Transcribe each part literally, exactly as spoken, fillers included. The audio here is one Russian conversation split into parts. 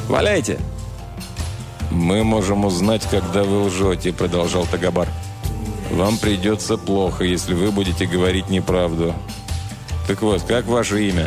Валяйте!» «Мы можем узнать, когда вы лжете», — продолжал Тагабар. «Вам придется плохо, если вы будете говорить неправду. Так вот, как ваше имя?»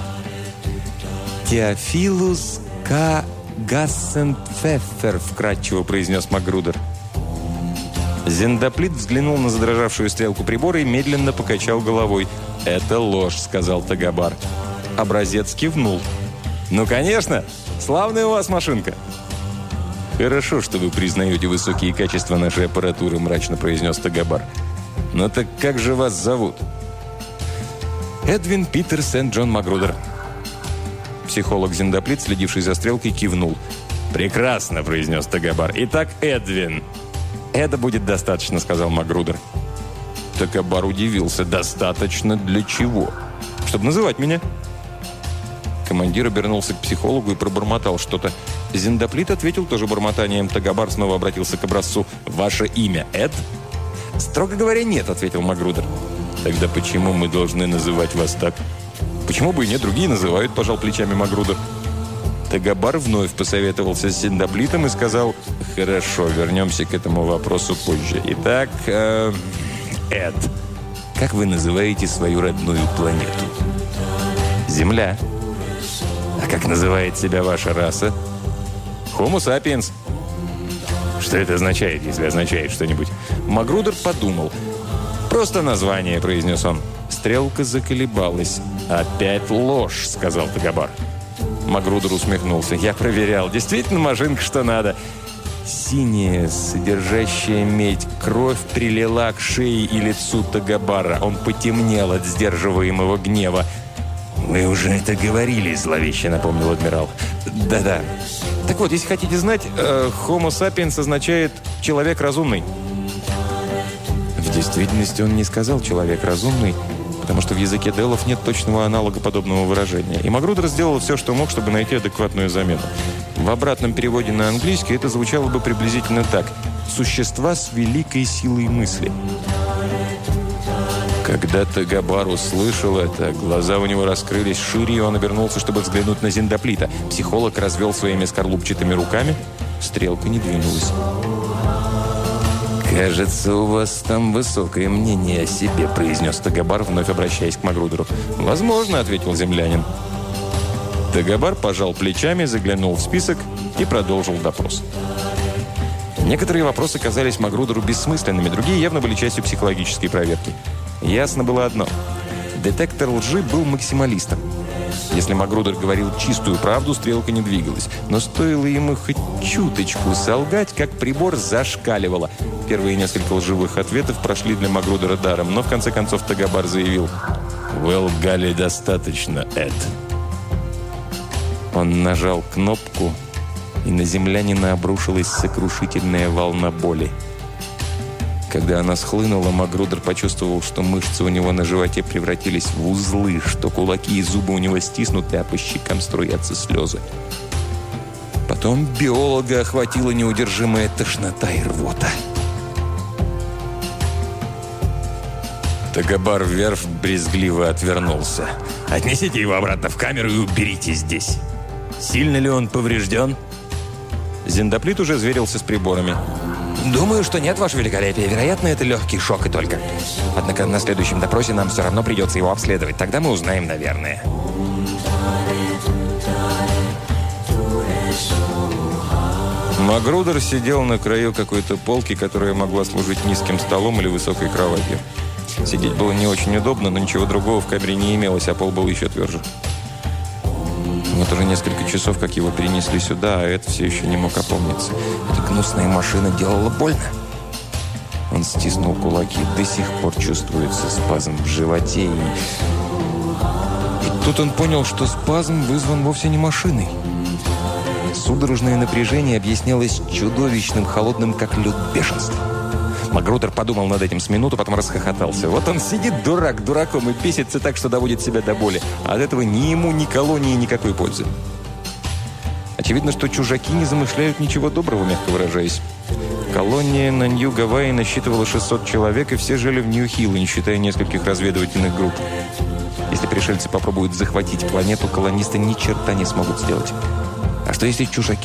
«Теофилус К. Гассенпфеффер», — вкратчиво произнес Магрудер. Зендоплит взглянул на задрожавшую стрелку прибора и медленно покачал головой. «Это ложь», — сказал Тагабар. Образец кивнул. «Ну, конечно! Славная у вас машинка!» «Хорошо, что вы признаете высокие качества нашей аппаратуры», — мрачно произнес Тагабар. «Но так как же вас зовут?» «Эдвин Питер Сент-Джон Магрудер». Психолог Зендоплит, следивший за стрелкой, кивнул. «Прекрасно», — произнес Тагабар. «Итак, Эдвин». «Это будет достаточно», — сказал Магрудер. Тагабар удивился. «Достаточно для чего? Чтобы называть меня?» Командир обернулся к психологу и пробормотал что-то. Зендоплит ответил тоже бормотанием. Тагабар снова обратился к образцу. «Ваше имя Эд?» «Строго говоря, нет», — ответил Магрудер. «Тогда почему мы должны называть вас так?» «Почему бы и нет, другие называют», — пожал плечами Магрудер. Тагабар вновь посоветовался с Зендоплитом и сказал: «Хорошо, вернемся к этому вопросу позже. Итак, э, Эд, как вы называете свою родную планету?» «Земля». «А как называет себя ваша раса?» «Homo sapiens». «Что это означает, если означает что-нибудь?» Магрудер подумал. «Просто название», — произнес он. Стрелка заколебалась. «Опять ложь», — сказал Тагабар. Магрудер усмехнулся. «Я проверял. Действительно машинка, что надо». Синяя, содержащая медь, кровь прилила к шее и лицу Тагабара. Он потемнел от сдерживаемого гнева. «Вы уже это говорили», — зловеще напомнил адмирал. «Да-да. Так вот, если хотите знать, э, Homo sapiens означает «человек разумный». В действительности он не сказал «человек разумный», потому что в языке делов нет точного аналога подобного выражения. И Магрудер сделал все, что мог, чтобы найти адекватную замену. В обратном переводе на английский это звучало бы приблизительно так: «существа с великой силой мысли». Когда Тагабар услышал это, глаза у него раскрылись шире, и он обернулся, чтобы взглянуть на Зендоплита. Психолог развел своими скорлупчатыми руками. Стрелка не двинулась. «Кажется, у вас там высокое мнение о себе», — произнес Тагабар, вновь обращаясь к Магрудеру. «Возможно», — ответил землянин. Тагабар пожал плечами, заглянул в список и продолжил допрос. Некоторые вопросы казались Магрудеру бессмысленными, другие явно были частью психологической проверки. Ясно было одно. Детектор лжи был максималистом. Если Магрудер говорил чистую правду, стрелка не двигалась. Но стоило ему хоть чуточку солгать, как прибор зашкаливало. Первые несколько лживых ответов прошли для Магрудера даром, но в конце концов Тагабар заявил: «Вы лгали достаточно, Эд». Он нажал кнопку, и на землянина обрушилась сокрушительная волна боли. Когда она схлынула, Магрудер почувствовал, что мышцы у него на животе превратились в узлы, что кулаки и зубы у него стиснуты, а по щекам струятся слезы. Потом биолога охватила неудержимая тошнота и рвота. Тагабар Верф брезгливо отвернулся. «Отнесите его обратно в камеру и уберите здесь». «Сильно ли он поврежден?» Зендоплит уже зверился с приборами. «Думаю, что нет, ваше великолепие. Вероятно, это легкий шок и только. Однако на следующем допросе нам все равно придется его обследовать. Тогда мы узнаем, наверное». Магрудер сидел на краю какой-то полки, которая могла служить низким столом или высокой кроватью. Сидеть было не очень удобно, но ничего другого в камере не имелось, а пол был еще тверже. Вот уже несколько часов, как его перенесли сюда, а это все еще не мог опомниться. Эта гнусная машина делала больно. Он стиснул кулаки, до сих пор чувствуется спазм в животе. И... и тут он понял, что спазм вызван вовсе не машиной. Судорожное напряжение объяснялось чудовищным, холодным, как лед, бешенством. Магрудер подумал над этим с минуту, потом расхохотался. Вот он сидит, дурак, дураком, и бесится так, что доводит себя до боли. А от этого ни ему, ни колонии никакой пользы. Очевидно, что чужаки не замышляют ничего доброго, мягко выражаясь. Колония на Нью-Гавайи насчитывала шестьсот человек, и все жили в Нью-Хилл, не считая нескольких разведывательных групп. Если пришельцы попробуют захватить планету, колонисты ни черта не смогут сделать. А что если чужаки